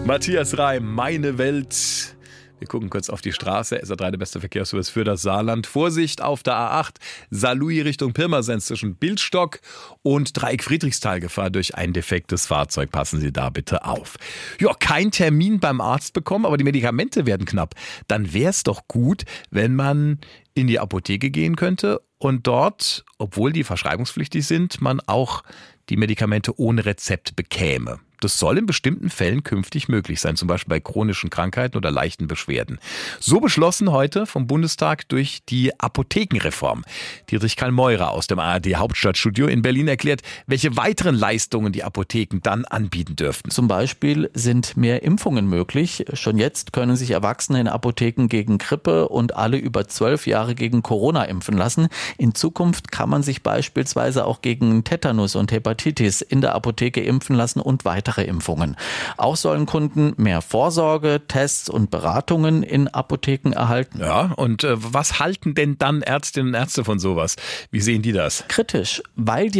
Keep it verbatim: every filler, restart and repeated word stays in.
Matthias Reim, meine Welt. Wir gucken kurz auf die Straße. S A drei, der beste Verkehrsservice für das Saarland. Vorsicht auf der A acht, Saarlouis Richtung Pirmasens zwischen Bildstock und Dreieck Friedrichsthal. Gefahr durch ein defektes Fahrzeug. Passen Sie da bitte auf. Ja, kein Termin beim Arzt bekommen, aber die Medikamente werden knapp. Dann wäre es doch gut, wenn man in die Apotheke gehen könnte und dort, obwohl die verschreibungspflichtig sind, man auch die Medikamente ohne Rezept bekäme. Das soll in bestimmten Fällen künftig möglich sein, zum Beispiel bei chronischen Krankheiten oder leichten Beschwerden. So beschlossen heute vom Bundestag durch die Apothekenreform. Dietrich Kallmeurer aus dem A R D-Hauptstadtstudio in Berlin erklärt, welche weiteren Leistungen die Apotheken dann anbieten dürften. Zum Beispiel sind mehr Impfungen möglich. Schon jetzt können sich Erwachsene in Apotheken gegen Grippe und alle über zwölf Jahre gegen Corona impfen lassen. In Zukunft kann man sich beispielsweise auch gegen Tetanus und Hepatitis in der Apotheke impfen lassen und weitere Impfungen. Auch sollen Kunden mehr Vorsorge, Tests und Beratungen in Apotheken erhalten. Ja, und äh, was halten denn dann Ärztinnen und Ärzte von sowas? Wie sehen die das? Kritisch, weil die